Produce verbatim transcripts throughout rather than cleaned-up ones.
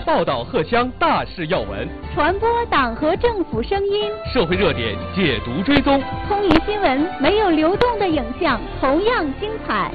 报道荷乡大事要闻， 传播党和政府声音， 社会热点解读追踪。 通语新闻没有流动的影像，同样精彩。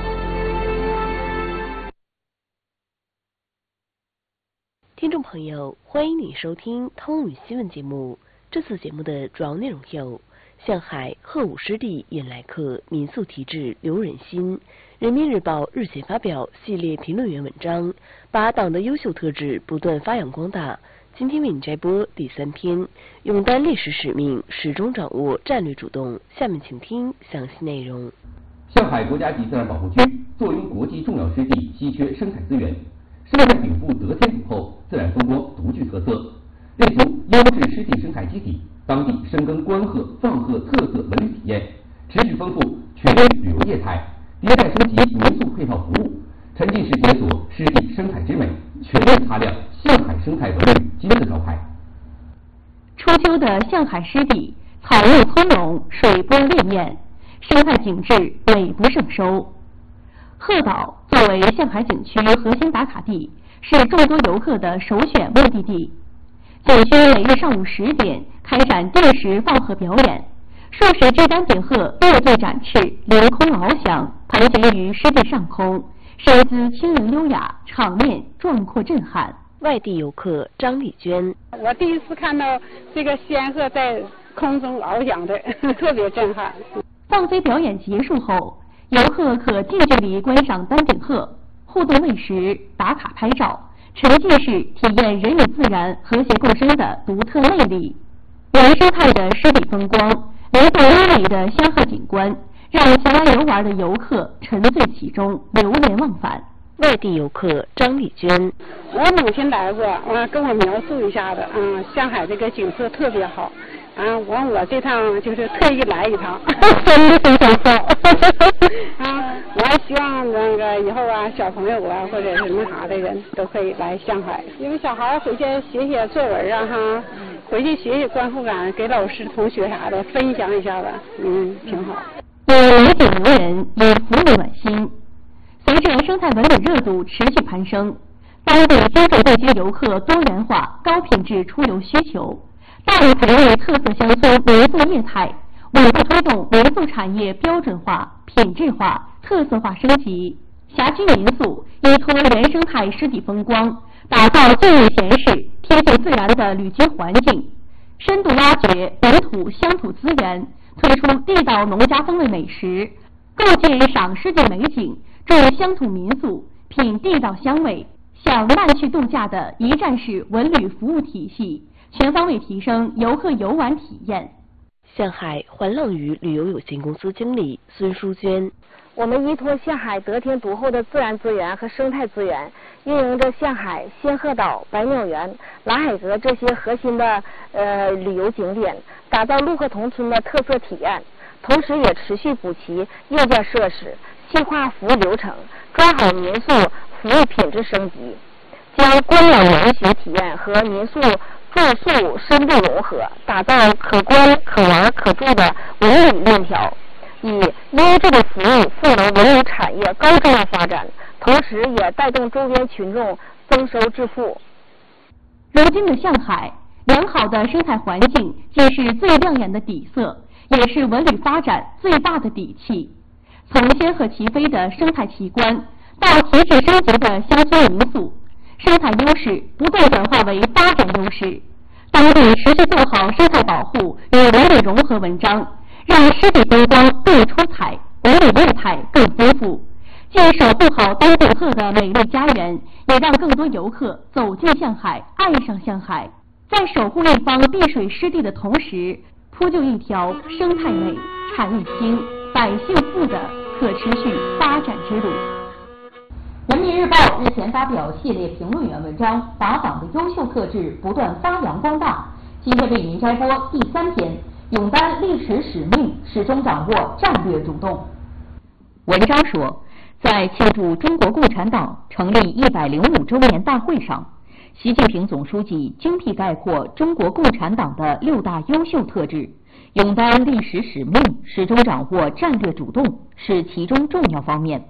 听众朋友，欢迎你收听通语新闻节目。这次节目的主要内容有：上海鹤舞湿地引来客，民宿题致留人心。人民日报日前发表系列评论员文章，把党的优秀特质不断发扬光大。今天为你摘播第三篇，勇担历史使命，始终掌握战略主动。下面请听详细内容。 上海国家级自然保护区坐拥国际重要湿地，稀缺生态资源，生态禀赋得天独厚，自然风光独具特色，立足优质湿地生态基地，当地深耕观鹤、放鹤特色文旅体验，持续丰富全域旅游业态，迭代升级民宿配套服务，沉浸式解锁湿地生态之美，全面擦亮上海生态文旅金字招牌。 初秋的上海湿地，草木葱茏，水波潋滟，生态景致美不胜收。鹤岛作为上海景区核心打卡地，是众多游客的首选目的地。景区每日上午十点开展定时放鹤表演，数十只丹顶鹤列队展翅，凌空翱翔，盘旋于湿地上空，身姿轻盈优雅，场面壮阔震撼。 外地游客张丽娟： 我第一次看到这个仙鹤在空中翱翔的，特别震撼。 放飞表演结束后，游客可近距离观赏丹顶鹤，互动喂食、打卡拍照，沉浸式体验人与自然和谐共生的独特魅力。原生态的湿地风光，灵动优美的仙鹤景观，让前来游玩的游客沉醉其中，流连忘返。 外地游客张丽娟： 我母亲来过，啊，跟我描述一下子，嗯，上海这个景色特别好，啊，完我这趟就是特意来一趟，真的非常好，啊，我还希望那个以后啊，小朋友啊或者是那啥的人都可以来上海，因为小孩回去写写作文啊哈，回去写写观后感，给老师同学啥的分享一下子，嗯，挺好。 有美景游人，以服务暖心。随着生态文旅热度持续攀升，当地精准对接游客多元化、高品质出游需求，大力培育特色乡村民宿业态，稳步推动民宿产业标准化、品质化、特色化升级。辖区民宿依托原生态湿地风光，打造静谧闲适、贴近自然的旅居环境，深度挖掘本土乡土资源，推出地道农家风味美食，构建赏湿地美景、住乡土民宿、品地道香味、享慢趣度假的一站式文旅服务体系，全方位提升游客游玩体验。 上海环浪屿旅游有限公司经理孙淑娟： 我们依托上海得天独厚的自然资源和生态资源，运营着上海仙鹤岛、百鸟园、蓝海阁这些核心的呃旅游景点，打造陆鹤同村的特色体验，同时也持续补齐硬件设施，细化服务流程，抓好民宿服务品质升级，将观鸟文学体验和民宿住宿深度融合，打造可观、可玩、可住的文旅链条，以优质的服务赋能文旅产业高质量发展，同时也带动周边群众增收致富。 如今的上海，良好的生态环境既是最亮眼的底色，也是文旅发展最大的底气。从仙鹤齐飞的生态奇观，到提质升级的乡村民宿，生态优势不断转化为发展优势。当地持续做好生态保护与文旅融合文章，让湿地风光更出彩，文旅业态更丰富。既守护好丹顶鹤的美丽家园，也让更多游客走进上海，爱上上海。在守护一方碧水湿地的同时，铺就一条生态美、产业兴、百姓富的可持续发展之路。人民日报日前发表系列评论员文章，把党的优秀特质不断发扬光大。今天为您摘播第三篇，勇担历史使命，始终掌握战略主动。文章说，在庆祝中国共产党成立一百零五周年大会上，习近平总书记精辟概括中国共产党的六大优秀特质，勇担历史使命，始终掌握战略主动是其中重要方面。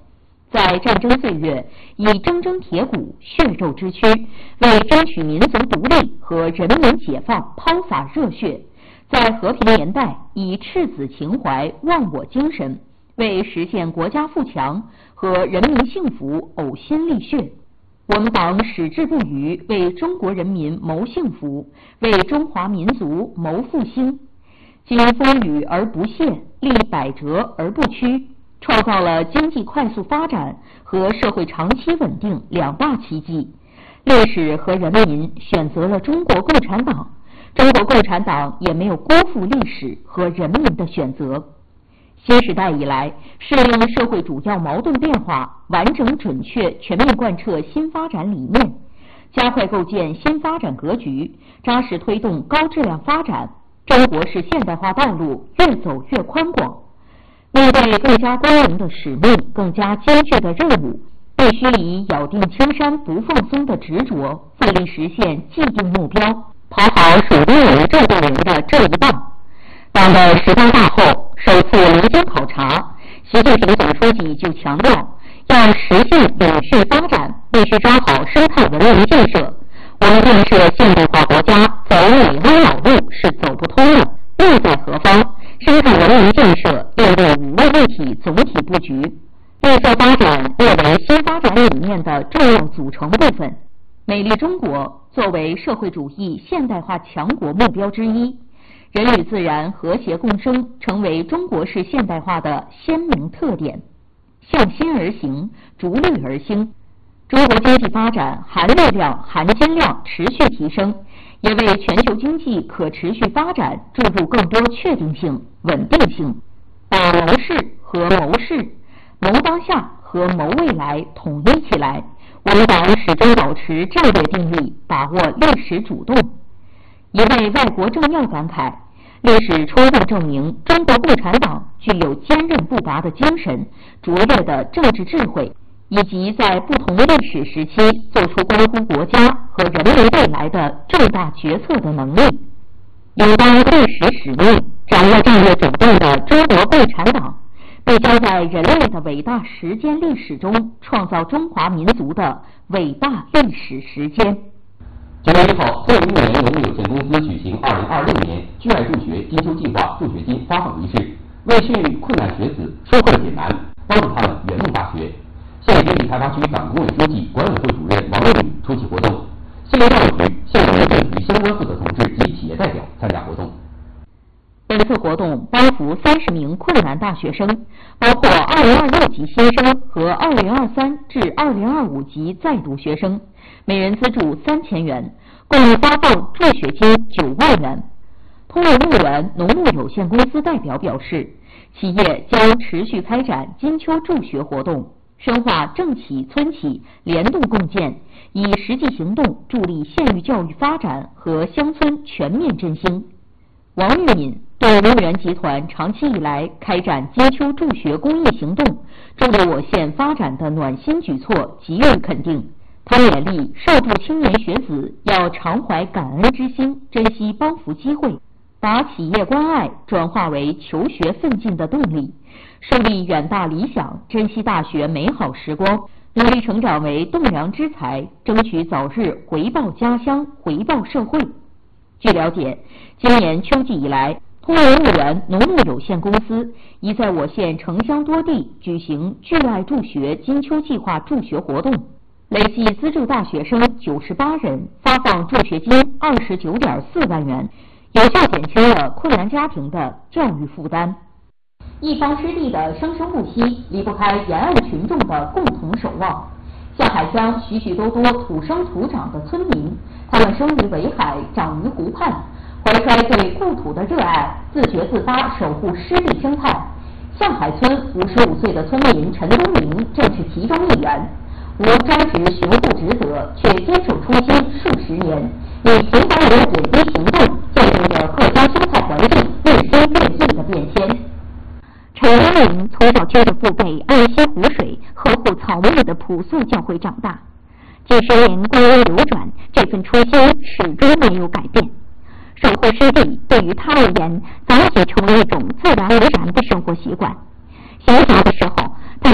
在战争岁月以铮铮铁骨、血肉之躯，为争取民族独立和人民解放抛洒热血；在和平年代以赤子情怀、忘我精神，为实现国家富强和人民幸福呕心沥血。我们党矢志不渝，为中国人民谋幸福，为中华民族谋复兴。经风雨而不懈，历百折而不屈，创造了经济快速发展和社会长期稳定两大奇迹。历史和人民选择了中国共产党，中国共产党也没有辜负历史和人民的选择。新时代以来，适应社会主要矛盾变化，完整准确全面贯彻新发展理念，加快构建新发展格局，扎实推动高质量发展，中国式现代化道路越走越宽广。面对更加光荣的使命、更加艰巨的任务，必须以咬定青山不放松的执着，奋力实现既定目标，跑好属地人这队人的这一棒。党的十八大后首次离京考察，习近平总书记就强调，要实现永续发展，必须抓好生态文明建设。我们建设现代化国家走美湾老路是走不通的，路在何方？生态文明建设列入五位一体总体布局，绿色发展列为新发展理念的重要组成部分。美丽中国作为社会主义现代化强国目标之一，人与自然和谐共生成为中国式现代化的鲜明特点。向心而行，逐绿而兴。中国经济发展含绿量、含金量持续提升，也为全球经济可持续发展注入更多确定性、稳定性。把谋事和谋事、谋当下和谋未来统一起来，我们党始终保持战略定力，把握历史主动。一位外国政要感慨，历史充分证明中国共产党具有坚韧不拔的精神、卓越的政治智慧，以及在不同历史时期做出关乎国家和人民未来的重大决策的能力。有关历史使命、掌握战略主动的中国共产党，必将在人类的伟大时间历史中创造中华民族的伟大历史时间。 九月一号，透明人农业有限公司举行二零二六年聚爱助学金秋计划助学金发放仪式，为训育困难学子纾困解难，帮助他们圆梦大学。县经济开发区党工委书记、管委会主任王瑞宇出席活动，县教育局、县人政局相关负责同志及企业代表参加活动。 本次活动帮扶三十名困难大学生，包括二零二六级新生和二零二三至二零二五级在读学生，每人资助三千元，共发放助学金九万元。通润牧园农牧有限公司代表表示，企业将持续开展金秋助学活动，深化政企村企联动共建，以实际行动助力县域教育发展和乡村全面振兴。王玉敏对牧园集团长期以来开展金秋助学公益行动，助力我县发展的暖心举措给予肯定。他勉励受助青年学子要常怀感恩之心，珍惜帮扶机会，把企业关爱转化为求学奋进的动力，树立远大理想，珍惜大学美好时光，努力成长为栋梁之才，争取早日回报家乡，回报社会。据了解，今年秋季以来，通润牧园农牧有限公司已在我县城乡多地举行聚爱助学金秋计划助学活动，累计资助大学生九十八人，发放助学金二十九点四万元，有效减轻了困难家庭的教育负担。一方之地的生生不息，离不开沿岸群众的共同守望。下海乡许许多多土生土长的村民，他们生于围海，长于湖畔，怀揣对故土的热爱，自觉自发守护湿地生态。向海村五十五岁的村民陈东明正是其中一员。无专职巡护职责，却坚守初心数十年，以平凡人的点滴行动，见证着各家生态环境日新月异的变迁。陈东明从小听着父辈爱惜湖水、呵护草木的朴素教诲长大，几十年光阴流转，这份初心始终没有改变。守护湿地对于他而言，早已成为一种自然而然的生活习惯。闲暇的时候，他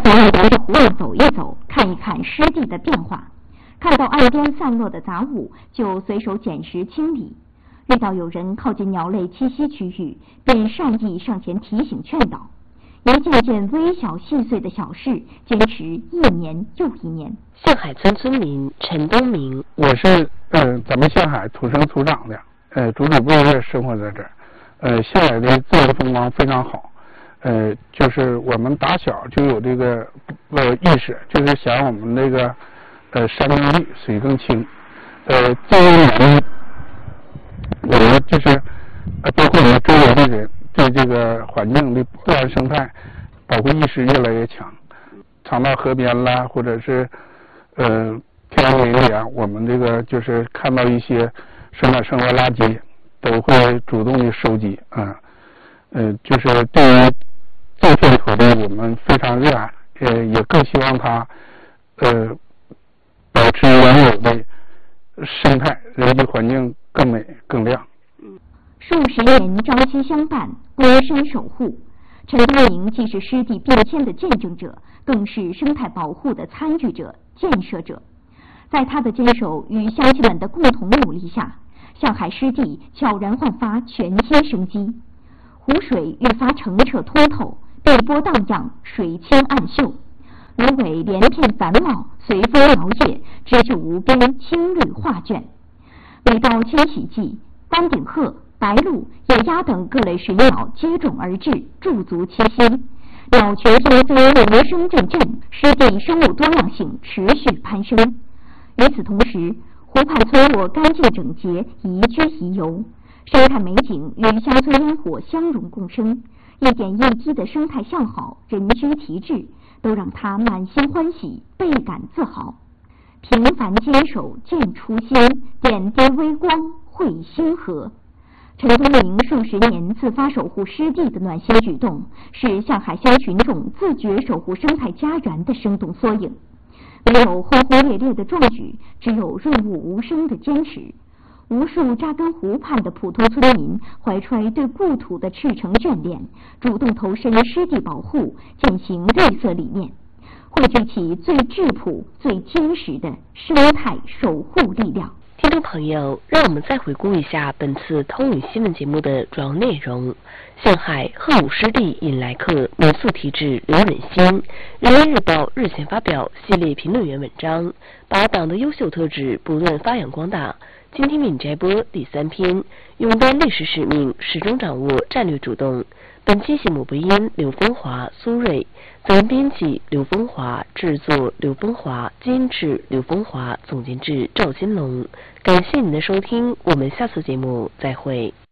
咱们沿着湖岸走一走，看一看湿地的变化。看到岸边散落的杂物，就随手捡拾清理；遇到有人靠近鸟类栖息区域，便善意上前提醒劝导。一件件微小细碎的小事，坚持一年又一年。 向海村村民陈东明， 我是呃咱们向海土生土长的，呃祖祖辈辈生活在这儿，呃向海的自然风光非常好，呃就是我们打小就有这个呃意识，就是想我们那个呃山更绿水更清，呃这一年呢，我们就是呃包括我们周围的人对这个环境的自然生态保护意识越来越强，常到河边啦，或者是呃天围里啊，我们这个就是看到一些生产生活垃圾，都会主动的收集啊，呃，就是对于这片土地我们非常热爱，呃，也更希望它呃保持原有的生态，人际环境更美更亮。 数十年朝夕相伴，躬身守护。陈东明既是湿地变迁的见证者，更是生态保护的参与者、建设者。在他的坚守与乡亲们的共同努力下，向海湿地悄然焕发全新生机。湖水愈发澄澈通透，碧波荡漾，水清岸秀。芦苇连片繁茂，随风摇曳，织就无边青绿画卷。每到迁徙季，丹顶鹤、白鹭、野鸭等各类水鸟接踵而至，驻足栖息，鸟群纷飞，鸣声阵阵，湿地生物多样性持续攀升。与此同时，湖畔村落干净整洁，宜居宜游，生态美景与乡村烟火相融共生，一点一滴的生态向好、人居提质，都让他满心欢喜，倍感自豪。平凡坚守见初心，点滴微光绘星河。陈东明数十年自发守护湿地的暖心举动，是向海乡群众自觉守护生态家园的生动缩影。没有轰轰烈烈的壮举，只有润物无声的坚持。无数扎根湖畔的普通村民，怀揣对故土的赤诚眷恋，主动投身湿地保护，践行绿色理念，汇聚起最质朴、最坚实的生态守护力量。 听众朋友，让我们再回顾一下本次通语新闻节目的主要内容。向海鹤舞湿地引来客，民宿题致刘忍心。人民日报日前发表系列评论员文章，把党的优秀特质不断发扬光大。今天为你摘播第三篇，勇担历史使命，始终掌握战略主动。本期节目播音刘风华、苏瑞，责任编辑刘风华，制作刘风华，监制刘风华，总监制赵金龙。感谢您的收听，我们下次节目再会。